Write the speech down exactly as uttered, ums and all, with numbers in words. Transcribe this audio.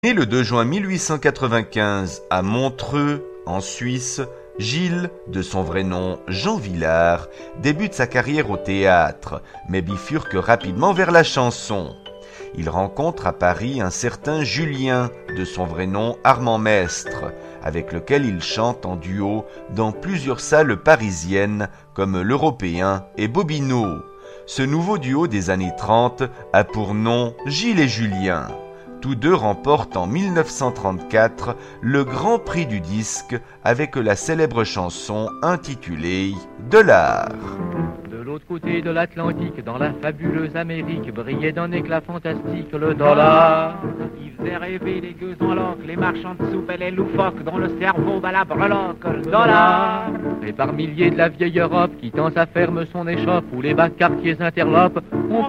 Né le deux juin mille huit cent quatre-vingt-quinze à Montreux, en Suisse, Gilles, de son vrai nom Jean Vilar, débute sa carrière au théâtre, mais bifurque rapidement vers la chanson. Il rencontre à Paris un certain Julien, de son vrai nom Armand Mestre, avec lequel il chante en duo dans plusieurs salles parisiennes comme l'Européen et Bobino. Ce nouveau duo des années trente a pour nom Gilles et Julien. Tous deux remportent en mille neuf cent trente-quatre le Grand Prix du disque avec la célèbre chanson intitulée « De l'art ». De l'autre côté de l'Atlantique, dans la fabuleuse Amérique, brillait d'un éclat fantastique le dollar. Il faisait rêver les gueux en loques, les marchands de soupe et les loufoques, dont le cerveau bat la breloque, le dollar. Et par milliers de la vieille Europe, qui tend sa ferme son échoppe, où les bas quartiers interlopent, on